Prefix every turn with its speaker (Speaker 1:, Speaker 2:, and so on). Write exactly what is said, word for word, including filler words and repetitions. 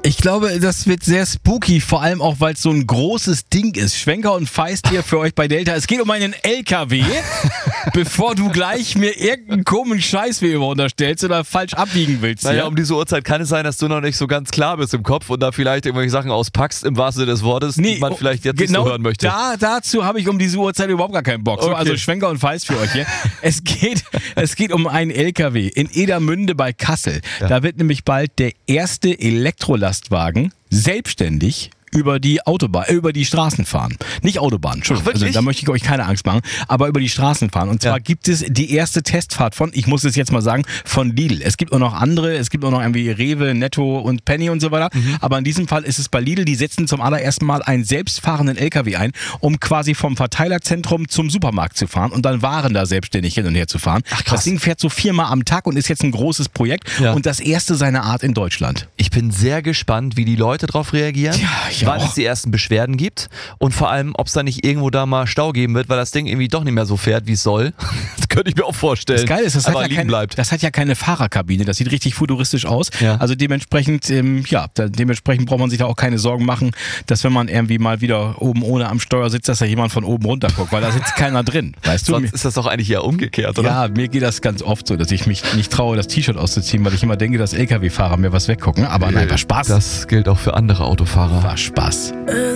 Speaker 1: Ich glaube, das wird sehr spooky, vor allem auch, weil es so ein großes Ding ist. Schwenker und Feist hier für euch bei Delta. Es geht um einen L K W, bevor du gleich mir irgendeinen komischen Scheiß wie immer unterstellst oder falsch abbiegen willst.
Speaker 2: Naja,
Speaker 1: hier.
Speaker 2: um diese Uhrzeit kann es sein, dass du noch nicht so ganz klar bist im Kopf und da vielleicht irgendwelche Sachen auspackst, im wahrsten Sinne des Wortes,
Speaker 1: Nee,
Speaker 2: die man vielleicht jetzt
Speaker 1: genau
Speaker 2: nicht so hören möchte.
Speaker 1: Da, dazu habe ich um diese Uhrzeit überhaupt gar keinen Bock. So,
Speaker 2: Okay.
Speaker 1: also Schwenker und Feist für euch hier. Es geht, es geht um einen L K W in Edermünde bei Kassel.
Speaker 2: Ja.
Speaker 1: Da wird nämlich bald der erste Elektrolastwagen selbstständig über die Autobahn, äh, über die Straßen fahren. Nicht Autobahn, Entschuldigung.
Speaker 2: Ach, wirklich?
Speaker 1: Also, da möchte ich euch keine Angst machen, aber über die Straßen fahren. Und zwar
Speaker 2: Ja.
Speaker 1: gibt es die erste Testfahrt von, ich muss es jetzt mal sagen, von Lidl. Es gibt auch noch andere, es gibt auch noch irgendwie Rewe, Netto und Penny und so weiter.
Speaker 2: Mhm.
Speaker 1: Aber in diesem Fall ist es bei Lidl, die setzen zum allerersten Mal einen selbstfahrenden L K W ein, um quasi vom Verteilerzentrum zum Supermarkt zu fahren und dann Waren da selbstständig hin und her zu fahren.
Speaker 2: Ach, krass.
Speaker 1: Das Ding fährt so viermal am Tag und ist jetzt ein großes Projekt
Speaker 2: Ja.
Speaker 1: und das erste seiner Art in Deutschland.
Speaker 2: Ich bin sehr gespannt, wie die Leute darauf reagieren,
Speaker 1: Ja, ich
Speaker 2: wann
Speaker 1: auch.
Speaker 2: es die ersten Beschwerden gibt und vor allem, ob es da nicht irgendwo da mal Stau geben wird, weil das Ding irgendwie doch nicht mehr so fährt, wie es soll. Das könnte ich mir auch vorstellen.
Speaker 1: Das Geile ist, das hat,
Speaker 2: aber
Speaker 1: ja
Speaker 2: liegen
Speaker 1: kein,
Speaker 2: bleibt.
Speaker 1: das hat ja keine Fahrerkabine. Das sieht richtig futuristisch aus.
Speaker 2: Ja.
Speaker 1: Also dementsprechend, ähm, ja, da, dementsprechend braucht man sich da auch keine Sorgen machen, dass wenn man irgendwie mal wieder oben ohne am Steuer sitzt, dass da jemand von oben runter guckt, weil da sitzt keiner drin. Weißt du?
Speaker 2: Sonst ist das doch eigentlich eher umgekehrt, oder?
Speaker 1: Ja, mir geht das ganz oft so, dass ich mich nicht traue, das T-Shirt auszuziehen, weil ich immer denke, dass L K W-Fahrer mir was weggucken. Aber nein, war Spaß.
Speaker 2: Das gilt auch für andere Autofahrer.
Speaker 1: war Spaß.